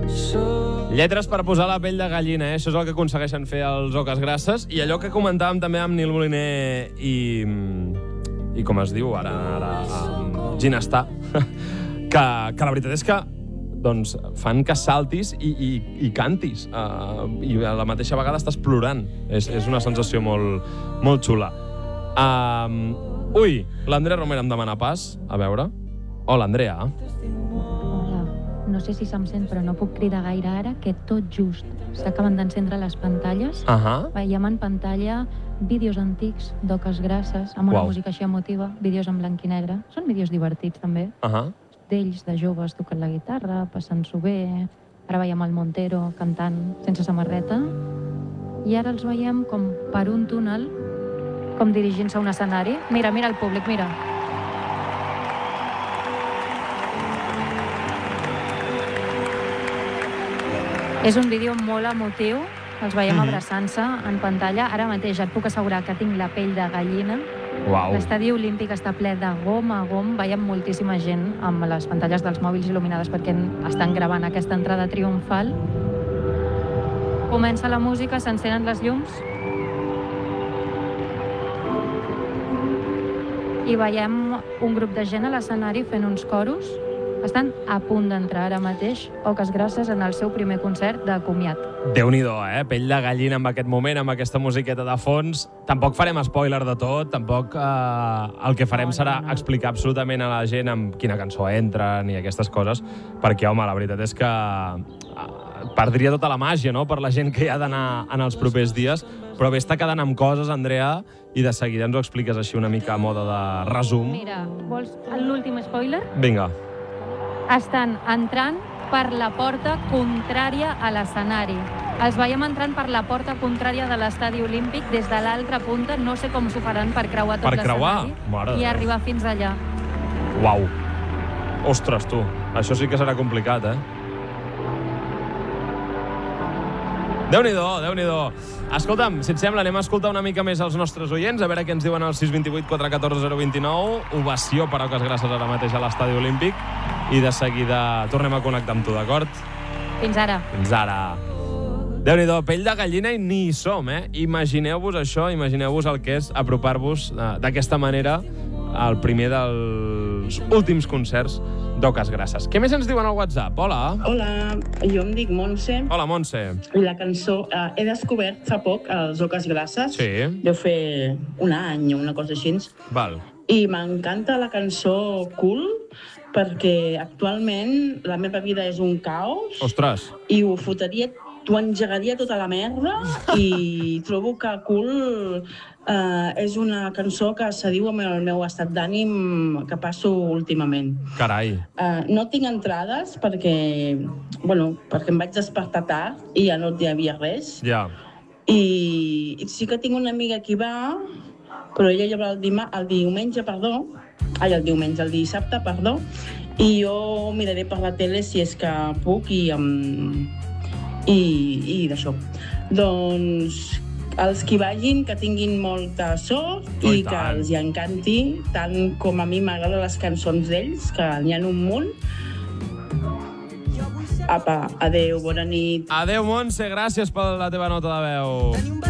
Lletres per posar la pell de gallina, Això és el que aconsegueixen fer els Oques Grasses. I allò que comentàvem també amb Nil Moliner i com es diu ara Ginestar, que la veritat és que doncs, fan que saltis i cantis. I a la mateixa vegada estàs plorant. És una sensació molt xula. L'Andrea Romero em demana pas. A veure. Hola, Andrea. Hola. No sé si se'm sent, però no puc cridar gaire ara, que tot just s'acaben d'encendre les pantalles. Veiem en pantalla vídeos antics d'Oques Grasses, amb una música així emotiva, vídeos en blanc i negre. Són vídeos divertits, també. D'ells, de joves, tocant la guitarra, passant-s'ho bé. Ara veiem el Montero cantant sense samarreta. I ara els veiem com per un túnel, com dirigint-se a un escenari. Mira el públic, mira. És un vídeo molt emotiu. Els veiem abraçant-se en pantalla. Ara mateix et puc assegurar que tinc la pell de gallina. L'estadi olímpic està ple de gom a gom. Veiem moltíssima gent amb les pantalles dels mòbils il·luminades perquè estan gravant aquesta entrada triomfal. Comença la música, s'encenen les llums. I veiem un grup de gent a l'escenari fent uns coros. Estan a punt d'entrar ara mateix Oques Grasses en el seu primer concert de comiat. Déu-n'hi-do, Pell de gallina en aquest moment, amb aquesta musiqueta de fons. Tampoc farem spoiler de tot, tampoc el que farem serà explicar absolutament a la gent amb quina cançó entren i aquestes coses, perquè, home, la veritat és que perdria tota la màgia, no?, per la gent que hi ha d'anar en els propers dies, però bé està quedant amb coses, Andrea, i de seguida ens ho expliques així una mica a moda de resum. Mira, vols l'últim spoiler? Vinga. Estan entrant per la porta contrària a l'escenari. Els veiem entrant per la porta contrària de l'estadi olímpic des de l'altra punta. No sé com s'ho faran per creuar tot l'escenari i arribar fins allà. Uau. Ostres, tu. Això sí que serà complicat, Déu-n'hi-do, Déu-n'hi-do. Escolta'm, si et sembla, anem a escoltar una mica més els nostres oients, a veure què ens diuen al 628 414 029. Ovació per Oques Grasses ara mateix a l'estadi olímpic. I de seguida tornem a connectar amb tu, d'acord? Fins ara. Fins ara. Déu-n'hi-do, pell de gallina i ni hi som, Imagineu-vos això, imagineu-vos el que és apropar-vos d'aquesta manera al primer dels últims concerts d'Oques Grasses. Què més ens diuen al WhatsApp? Hola. Hola, jo em dic Montse. Hola, Montse. I la cançó he descobert fa poc els Oques Grasses. Sí. Deu fer un any o una cosa així. Val. I m'encanta la cançó Cool, perquè actualment la meva vida és un caos. Ostres. I t'ho engegaria tota la merda i trobo que Cool és una cançó que s'adiu amb el meu estat d'ànim que passo últimament. Carai. No tinc entrades perquè em vaig despertar tard i ja no hi havia res. Ja. I sí que tinc una amiga que hi va, però ella hi haurà el dissabte, i jo miraré per la tele si és que puc i d'això. Doncs els que vagin, que tinguin molta sort i que els hi encanti, tant com a mi m'agraden les cançons d'ells, que n'hi ha un munt. Apa, adeu, bona nit. Adeu, Montse, gràcies per la teva nota de veu.